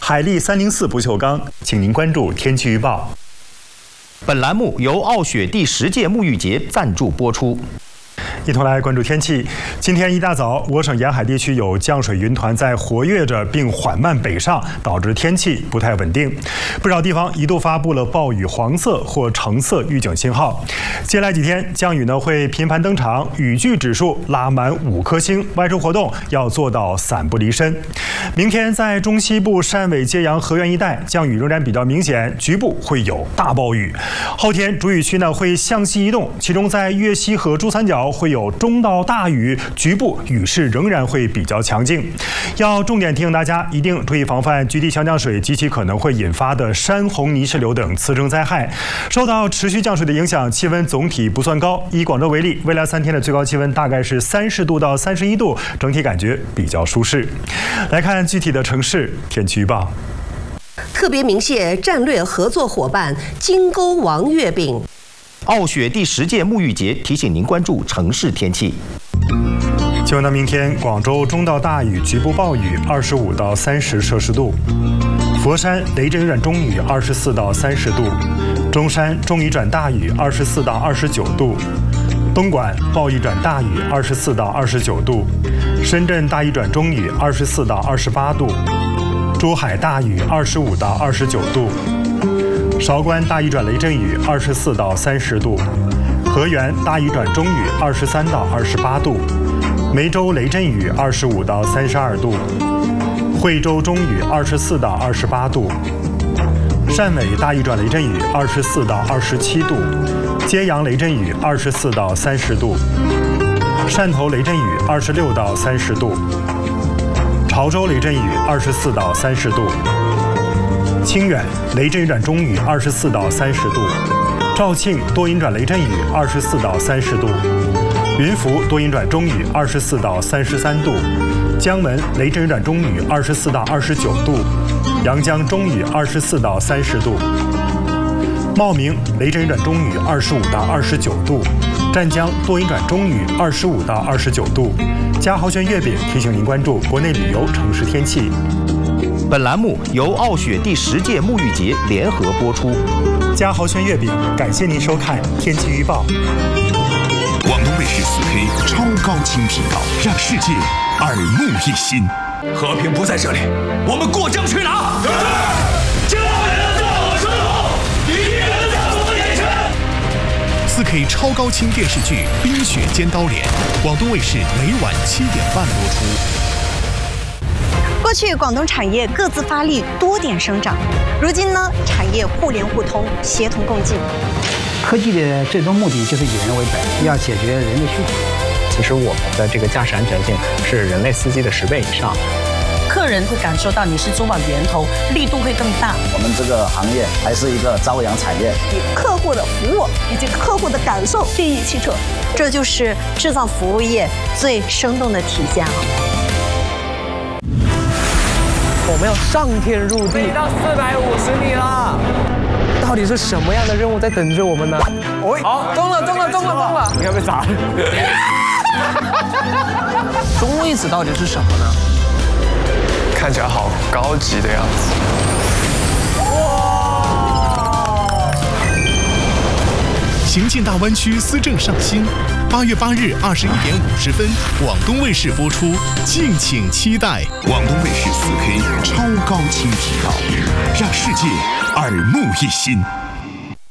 海力304不锈钢，请您关注天气预报。 本栏目由傲雪第10届沐浴节赞助播出。 一同来关注天气。今天一大早，我省沿海地区有降水云团在活跃着，并缓慢北上，导致天气不太稳定。不少地方一度发布了暴雨黄色或橙色预警信号。接下来几天，降雨会频繁登场，雨具指数拉满5颗星，外出活动要做到伞不离身。明天在中西部汕尾、揭阳、河源一带，降雨仍然比较明显，局部会有大暴雨。后天主雨区会向西移动，其中在粤西和珠三角会有中到大雨，局部雨势仍然会比较强劲。要重点提醒大家，一定注意防范局地强降水及其可能会引发的山洪、泥石流等次生灾害。受到持续降水的影响，气温总体不算高。以广州为例，未来3天的最高气温大概是30度到31度，整体感觉比较舒适。来看具体的城市天气预报。 特别鸣谢战略合作伙伴金钩王月饼。 傲雪第10届沐浴节提醒您关注城市天气。 气温到明天，广州中到大雨，局部暴雨，25到30摄氏度；佛山雷阵雨转中雨，24到30度；中山中雨转大雨，24到29度；东莞暴雨转大雨，24到29度；深圳大雨转中雨，24到28度；珠海大雨，25到29度；韶关大雨转雷阵雨，24到30度；河源大雨转中雨，23到28度；梅州雷阵雨，25到32度；惠州中雨，24到28度；汕尾大雨转雷阵雨，24到27度；揭阳雷阵雨，24到30度；汕头雷阵雨，26到30度；潮州雷阵雨，24到30度；清远雷阵雨转中雨，24到30度；肇庆多云转雷阵雨，24到30度；云浮多云转中雨，24到33度；江门雷阵雨转中雨，24到29度；阳江中雨，24到30度；茂名雷阵雨转中雨，25到29度；湛江多云转中雨，25到29度。嘉豪轩月饼提醒您关注国内旅游城市天气。 本栏目由傲雪第10届沐浴节联合播出。 嘉豪轩月饼感谢您收看天气预报。 广东卫视4K 超高清频道，让世界耳目一新。 和平不在这里，我们过江去哪？家人在我身后，敌人在我眼前。 4K 超高清电视剧《冰雪尖刀连》，广东卫视每晚7点半播出。 过去广东产业各自发力，多点生长。如今呢，产业互联互通，协同共进。 科技的最终目的就是以人为本，要解决人的需求。 其实我们的这个驾驶安全性是人类司机的10倍以上。 客人会感受到你是珠宝源头，力度会更大。 我们这个行业还是一个朝阳产业， 以客户的服务以及客户的感受定义汽车， 这就是制造服务业最生动的体现啊！ 我们要上天入地，到450米了。到底是什么样的任务在等着我们呢？好，中了！你看被砸了。中位子到底是什么呢？ 看起来好高级的样子。 哇！行进大湾区思政上新，8月8日21点50分，广东卫视播出，敬请期待。广东卫视4K 超高清频道，让世界耳目一新。